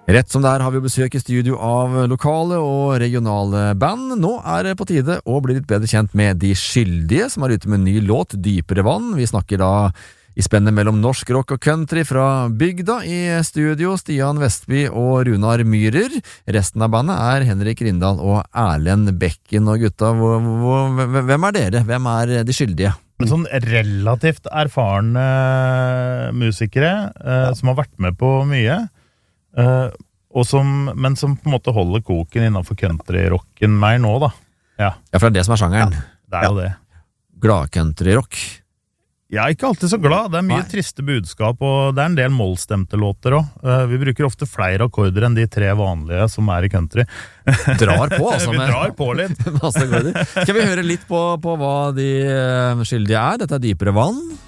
Rett som der har vi besøk I studio av lokale og regionale band. Nå det på tide å bli litt bedre kjent med De Skyldige, som ute med en ny låt, Dypere vann. Vi snakker da I spennet mellom norsk rock og country fra bygda. I studio Stian Vestby og Runar Myhrer. Resten av bandet Henrik Rindal og Erlend Bekken. Og gutta, hvem dere? Hvem De Skyldige? Sånn relativt erfarne musikere som har vært med på mye. Men som på en måte holder koken innenfor countryrocken mer nå da. Ja, for det som sjangeren. Ja, det jo det. Glad countryrock. Jeg ikke alltid så glad. Det mye triste budskap, og det en del mollstemte låter også. Vi bruker ofte flere akkorder enn de 3 vanlige som I country. Drar på, altså. Vi drar på litt. Skal vi høre litt på hva De Skyldige Dette Dypere vann.